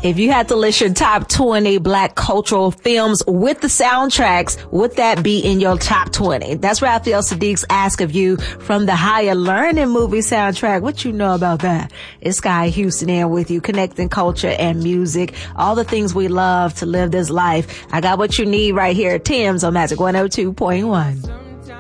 If you had to list your top 20 Black cultural films with the soundtracks, would that be in your top 20? That's Raphael Saadiq's Ask of You from the Higher Learning movie soundtrack. What you know about that? It's Sky Houston here with you, connecting culture and music, all the things we love to live this life. I got what you need right here at Tim's on Magic 102.1.